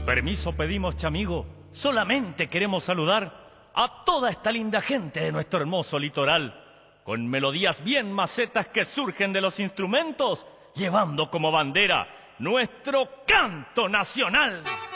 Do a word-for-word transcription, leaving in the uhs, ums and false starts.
Permiso pedimos, chamigo, solamente queremos saludar a toda esta linda gente de nuestro hermoso litoral, con melodías bien macetas que surgen de los instrumentos, llevando como bandera nuestro canto nacional.